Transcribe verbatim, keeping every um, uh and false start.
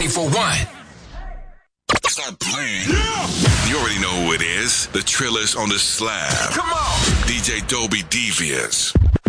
ninety-four point one. Stop playing. Yeah. You already know who it is. The Trillers on the slab. Come on. D J Dobie Devious.